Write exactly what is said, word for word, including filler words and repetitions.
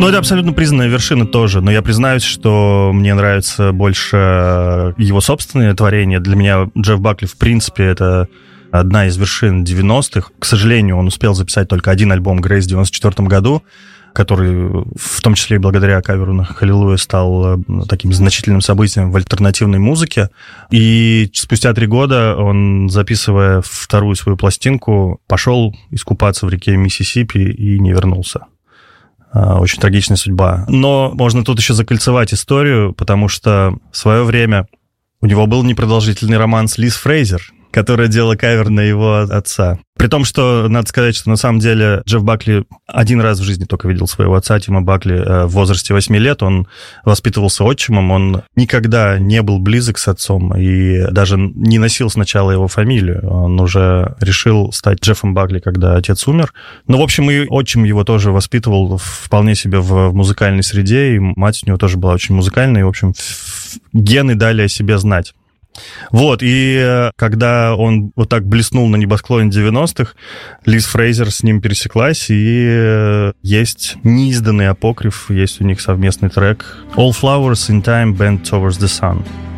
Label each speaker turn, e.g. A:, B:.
A: Ну, это абсолютно признанная вершина тоже, но я признаюсь, что мне нравится больше его собственное творение. Для меня Джефф Бакли, в принципе, это одна из вершин девяностых. К сожалению, он успел записать только один альбом «Грейс» в девяносто четвёртом году, который, в том числе и благодаря каверу на «Халилуя», стал таким значительным событием в альтернативной музыке. И спустя три года он, записывая вторую свою пластинку, пошел искупаться в реке Миссисипи и не вернулся. Очень трагичная судьба. Но можно тут еще закольцевать историю, потому что в свое время у него был непродолжительный роман с Лиз Фрейзер, которая делала кавер на его отца. При том, что надо сказать, что на самом деле Джефф Бакли один раз в жизни только видел своего отца, Тима Бакли, в возрасте восьми лет. Он воспитывался отчимом, он никогда не был близок с отцом и даже не носил сначала его фамилию. Он уже решил стать Джеффом Бакли, когда отец умер. Ну, в общем, и отчим его тоже воспитывал вполне себе в музыкальной среде, и мать у него тоже была очень музыкальная, и, в общем, гены дали о себе знать. Вот, и когда он вот так блеснул на небосклоне девяностых, Лиз Фрейзер с ним пересеклась, и есть неизданный апокриф, есть у них совместный трек «All flowers in time bend towards the sun».